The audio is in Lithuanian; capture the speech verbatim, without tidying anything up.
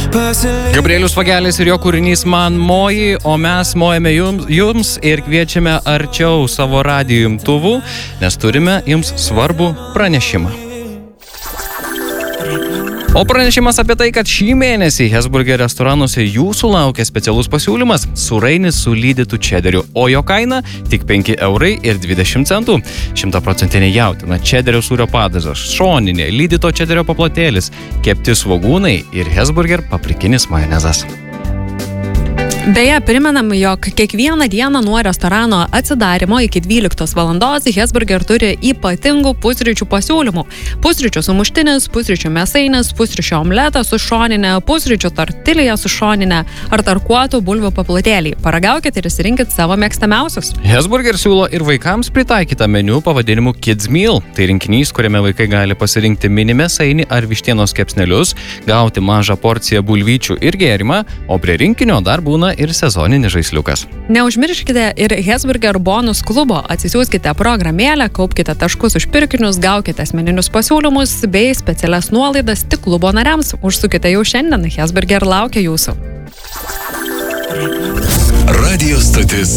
Gabrielius Vagelis ir jo kūrinys Man moji, o mes mojame jums, jums ir kviečiame arčiau savo radijo imtuvų, nes turime jums svarbų pranešimą. O pranešimas apie tai, kad šį mėnesį Hesburger restoranuose jūsų laukia specialus pasiūlymas – sūrainis su lydytu čederiu, o jo kaina tik penki eurai ir dvidešimt centų. Šimtaprocentinė jautina, čederio sūrio padažas, šoninė, lydyto čederio paplotėlis, kepti svogūnai ir Hesburger paprikinis majonezas. Beje, primenam, jog kiekvieną dieną nuo restorano atsidarimo iki dvyliktos valandos Hesburger turi ypatingų pusryčių pasiūlymų. Pusryčių sumuštinis, pusryčių mėsainis, pusryčių omletas su šoninė, pusryčių tortilija su šoninė ar tarkuotų bulvių paplotėliai. Paragaukite ir išsirinkit savo mėgstamiausius. Hesburger siūlo ir vaikams pritaikytą meniu pavadinimu Kids Meal. Tai rinkinys, kuriame vaikai gali pasirinkti mini mėsainį ar vištienos kepsnelius, gauti mažą porciją bulvyčių ir gėrimą, o prie rinkinio dar būna ir sezoninis žaisliukas. Neužmirškite ir Hesburger bonus klubo. Atsisiųskite programėlę, kaupkite taškus už pirkinius, gaukite asmeninius pasiūlymus bei specialias nuolaidas tik klubo nariams. Užsukite jau šiandien, Hesburger laukia jūsų. Radio stotis